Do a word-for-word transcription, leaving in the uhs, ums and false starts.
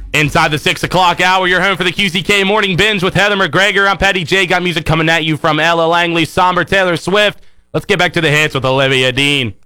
Inside the six o'clock hour, you're home for the Q C K Morning Binge with Heather McGregor. I'm Patty J. Got music coming at you from Ella Langley, Somber, Taylor Swift. Let's get back to the hits with Olivia Dean.